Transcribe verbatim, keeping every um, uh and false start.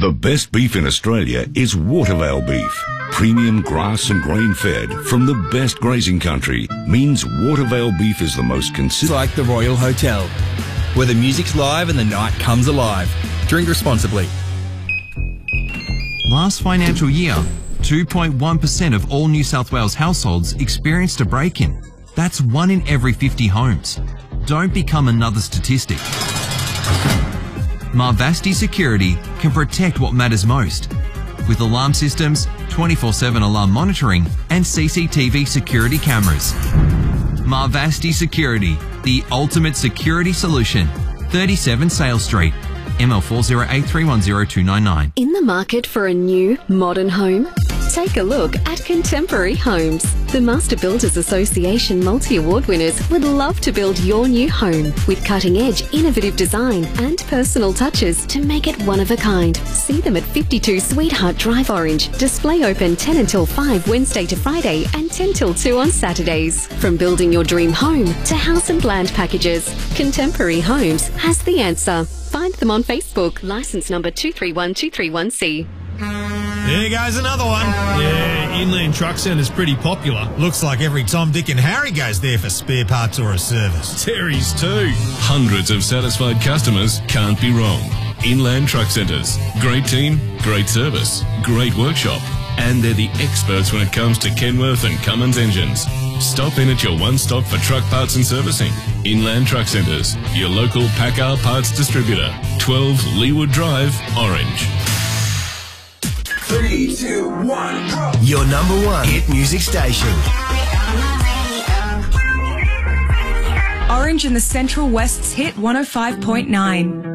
The best beef in Australia is Watervale beef. Premium grass and grain-fed from the best grazing country means Watervale beef is the most consistent. It's like the Royal Hotel, where the music's live and the night comes alive. Drink responsibly. Last financial year, two point one percent of all New South Wales households experienced a break-in. That's one in every fifty homes. Don't become another statistic. Marvasti Security can protect what matters most. With alarm systems, twenty-four seven alarm monitoring and C C T V security cameras. Marvasti Security, the ultimate security solution. thirty-seven Sales Street, M L four zero eight three one zero two nine nine. In the market for a new, modern home? Take a look at Contemporary Homes. The Master Builders Association multi-award winners would love to build your new home with cutting-edge, innovative design and personal touches to make it one of a kind. See them at fifty-two Sweetheart Drive, Orange. Display open ten until five Wednesday to Friday and ten till two on Saturdays. From building your dream home to house and land packages, Contemporary Homes has the answer. Find them on Facebook. Licence number two three one two three one C. There goes another one. Yeah, Inland Truck Centre's pretty popular. Looks like every Tom, Dick and Harry goes there for spare parts or a service. Terry's too. Hundreds of satisfied customers can't be wrong. Inland Truck Centres. Great team, great service, great workshop. And they're the experts when it comes to Kenworth and Cummins engines. Stop in at your one-stop for truck parts and servicing. Inland Truck Centres, your local PACCAR parts distributor. twelve Leewood Drive, Orange. Three, two, one, go. Your number one hit music station. Orange and the Central West's hit one oh five point nine.